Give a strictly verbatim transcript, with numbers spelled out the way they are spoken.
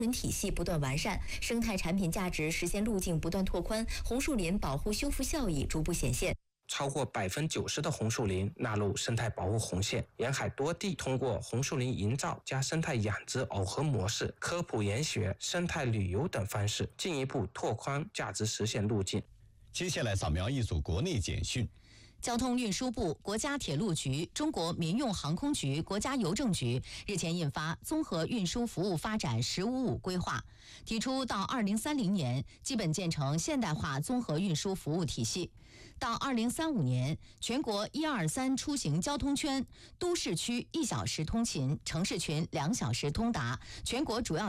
人体系不断完善，生态产品价值实现路径不断拓宽，红树林保护修复效益逐步显现。 超过百分之九十的红树林纳入生态保护红线，沿海多地通过红树林营造加生态养殖耦合模式、科普研学、生态旅游等方式，进一步拓宽价值实现路径。 接下来扫描一组国内简讯。 交通运输部、国家铁路局、中国民用航空局、国家邮政局日前印发《综合运输服务发展“十五五”规划》，提出到二零三零年基本建成现代化综合运输服务体系，到二零三五年全国一二三出行交通圈，都市区一小时通勤，城市群两小时通达，全国主要